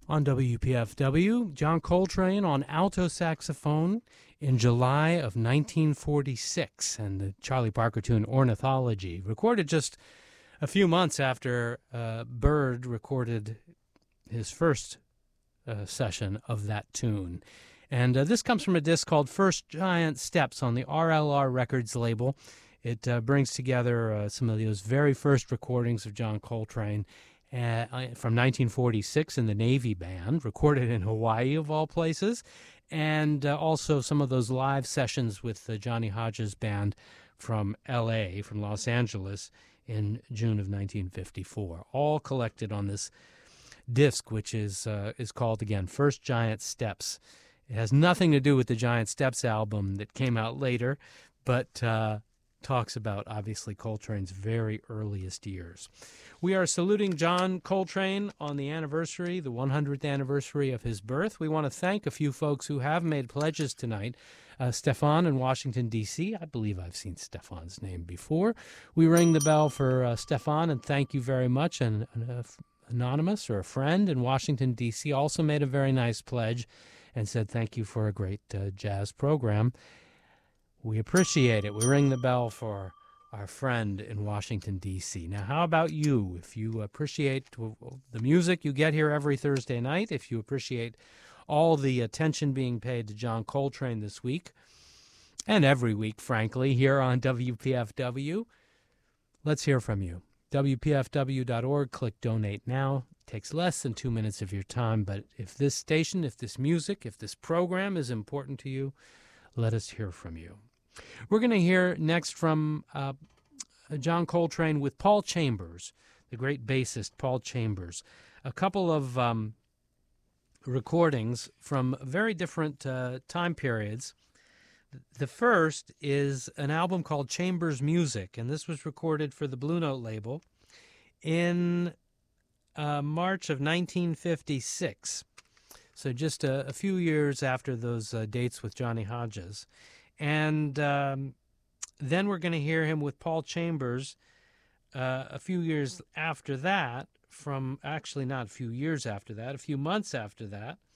On WPFW, John Coltrane on alto saxophone in July of 1946, and the Charlie Parker tune Ornithology, recorded just a few months after Bird recorded his first session of that tune. And this comes from a disc called First Giant Steps on the RLR Records label. It brings together some of those very first recordings of John Coltrane from 1946 in the Navy Band, recorded in Hawaii of all places, and also some of those live sessions with Johnny Hodges' band from L.A., from Los Angeles, in June of 1954, all collected on this disc, which is called, again, First Giant Steps. It has nothing to do with the Giant Steps album that came out later, but talks about, obviously, Coltrane's very earliest years. We are saluting John Coltrane on the anniversary, the 100th anniversary of his birth. We want to thank a few folks who have made pledges tonight. Stefan in Washington, D.C. I believe I've seen Stefan's name before. We ring the bell for Stefan, and thank you very much. And anonymous, or a friend in Washington, D.C., also made a very nice pledge and said thank you for a great jazz program. We appreciate it. We ring the bell for our friend in Washington, D.C. Now, how about you? If you appreciate the music you get here every Thursday night, if you appreciate all the attention being paid to John Coltrane this week, and every week, frankly, here on WPFW, let's hear from you. WPFW.org, click Donate Now. It takes less than 2 minutes of your time, but if this station, if this music, if this program is important to you, let us hear from you. We're going to hear next from John Coltrane with Paul Chambers, the great bassist Paul Chambers. A couple of recordings from very different time periods. The first is an album called Chambers Music, and this was recorded for the Blue Note label in March of 1956. So just a few years after those dates with Johnny Hodges. And then we're going to hear him with Paul Chambers a few years after that, actually not a few years after that, a few months after that,